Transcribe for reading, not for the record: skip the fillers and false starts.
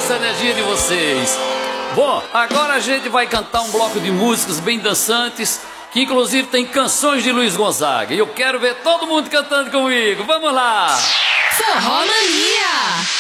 essa energia de vocês. Bom, agora a gente vai cantar um bloco de músicas bem dançantes, que inclusive tem canções de Luiz Gonzaga. E eu quero ver todo mundo cantando comigo. Vamos lá! Forró Mania!